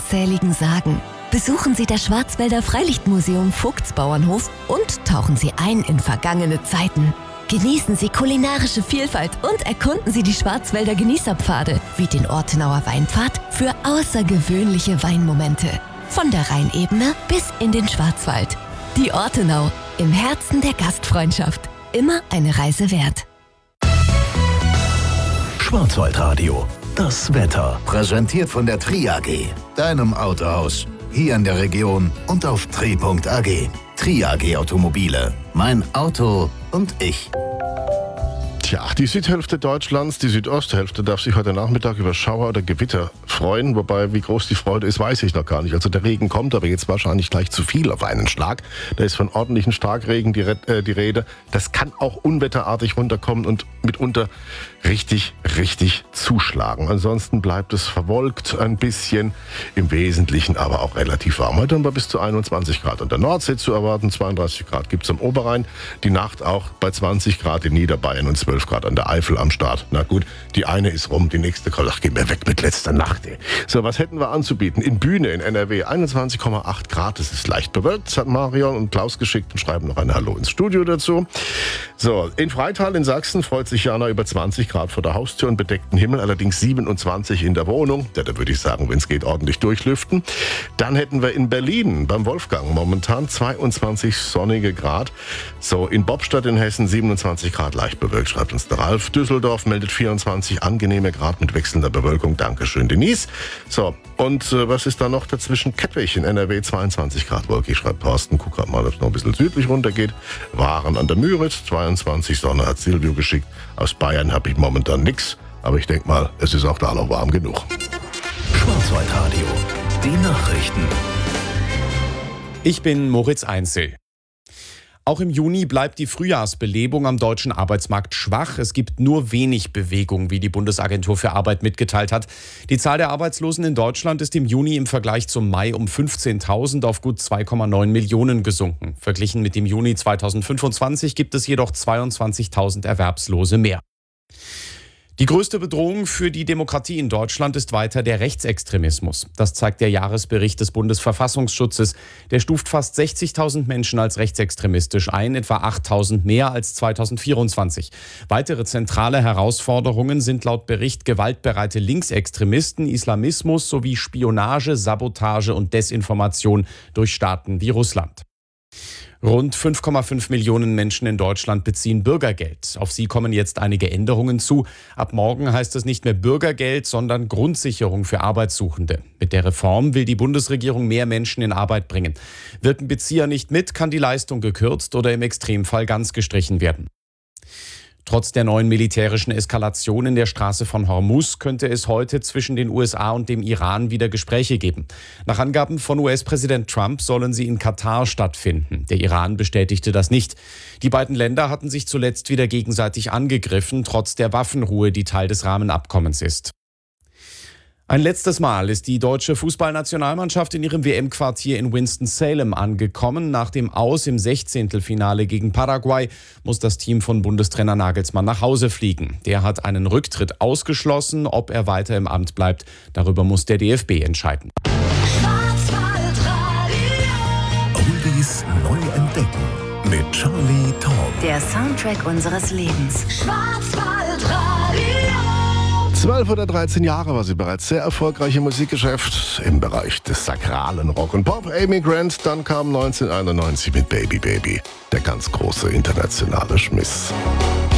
unzähligen Sagen. Besuchen Sie das Schwarzwälder Freilichtmuseum Vogtsbauernhof und tauchen Sie ein in vergangene Zeiten. Genießen Sie kulinarische Vielfalt und erkunden Sie die Schwarzwälder Genießerpfade wie den Ortenauer Weinpfad für außergewöhnliche Weinmomente. Von der Rheinebene bis in den Schwarzwald. Die Ortenau, im Herzen der Gastfreundschaft. Immer eine Reise wert. Schwarzwaldradio, das Wetter. Präsentiert von der Tri AG, deinem Autohaus. Hier in der Region und auf tri.ag. Tri AG Automobile. Mein Auto und ich. Tja, die Südhälfte Deutschlands, die Südosthälfte darf sich heute Nachmittag über Schauer oder Gewitter freuen. Wobei, wie groß die Freude ist, weiß ich noch gar nicht. Also der Regen kommt, aber jetzt wahrscheinlich gleich zu viel auf einen Schlag. Da ist von ordentlichen Starkregen die Rede. Das kann auch unwetterartig runterkommen und mitunter richtig zuschlagen. Ansonsten bleibt es verwolkt ein bisschen, im Wesentlichen aber auch relativ warm. Heute haben wir bis zu 21 Grad an der Nordsee zu erwarten, 32 Grad gibt es am Oberrhein, die Nacht auch bei 20 Grad in Niederbayern und 12 Grad an der Eifel am Start. Na gut, die eine ist rum, die nächste kommt. Ach, geh mir weg mit letzter Nacht, ey. So, was hätten wir anzubieten? In Bühne in NRW 21,8 Grad, es ist leicht bewölkt, das hat Marion und Klaus geschickt und schreiben noch ein Hallo ins Studio dazu. So, in Freital in Sachsen freut sich Jana über 20 Grad vor der Haustür und bedeckten Himmel, allerdings 27 in der Wohnung. Ja, da würde ich sagen, wenn es geht, ordentlich durchlüften. Dann hätten wir in Berlin beim Wolfgang momentan 22 sonnige Grad. So, in Bobstadt in Hessen 27 Grad leicht bewölkt, schreibt uns der Ralf. Düsseldorf meldet 24 angenehme Grad mit wechselnder Bewölkung. Dankeschön, Denise. So, und was ist da noch dazwischen? Kettwig in NRW 22 Grad wolkig, schreibt Thorsten. Guck grad mal, ob es noch ein bisschen südlich runtergeht. Waren an der Müritz 22 Sonne, hat Silvio geschickt. Aus Bayern habe ich momentan nichts, aber ich denke mal, es ist auch da noch warm genug. Schwarzwaldradio, die Nachrichten. Ich bin Moritz Einzel. Auch im Juni bleibt die Frühjahrsbelebung am deutschen Arbeitsmarkt schwach. Es gibt nur wenig Bewegung, wie die Bundesagentur für Arbeit mitgeteilt hat. Die Zahl der Arbeitslosen in Deutschland ist im Juni im Vergleich zum Mai um 15.000 auf gut 2,9 Millionen gesunken. Verglichen mit dem Juni 2025 gibt es jedoch 22.000 Erwerbslose mehr. Die größte Bedrohung für die Demokratie in Deutschland ist weiter der Rechtsextremismus. Das zeigt der Jahresbericht des Bundesverfassungsschutzes. Der stuft fast 60.000 Menschen als rechtsextremistisch ein, etwa 8.000 mehr als 2024. Weitere zentrale Herausforderungen sind laut Bericht gewaltbereite Linksextremisten, Islamismus sowie Spionage, Sabotage und Desinformation durch Staaten wie Russland. Rund 5,5 Millionen Menschen in Deutschland beziehen Bürgergeld. Auf sie kommen jetzt einige Änderungen zu. Ab morgen heißt es nicht mehr Bürgergeld, sondern Grundsicherung für Arbeitssuchende. Mit der Reform will die Bundesregierung mehr Menschen in Arbeit bringen. Wirken Bezieher nicht mit, kann die Leistung gekürzt oder im Extremfall ganz gestrichen werden. Trotz der neuen militärischen Eskalation in der Straße von Hormuz könnte es heute zwischen den USA und dem Iran wieder Gespräche geben. Nach Angaben von US-Präsident Trump sollen sie in Katar stattfinden. Der Iran bestätigte das nicht. Die beiden Länder hatten sich zuletzt wieder gegenseitig angegriffen, trotz der Waffenruhe, die Teil des Rahmenabkommens ist. Ein letztes Mal ist die deutsche Fußballnationalmannschaft in ihrem WM-Quartier in Winston-Salem angekommen. Nach dem Aus im 16. Finale gegen Paraguay muss das Team von Bundestrainer Nagelsmann nach Hause fliegen. Der hat einen Rücktritt ausgeschlossen. Ob er weiter im Amt bleibt, darüber muss der DFB entscheiden. Oldies neu entdecken mit Charlie Tom. Der Soundtrack unseres Lebens. 12 oder 13 Jahre war sie bereits sehr erfolgreich im Musikgeschäft im Bereich des sakralen Rock und Pop. Amy Grant, dann kam 1991 mit Baby Baby, der ganz große internationale Schmiss.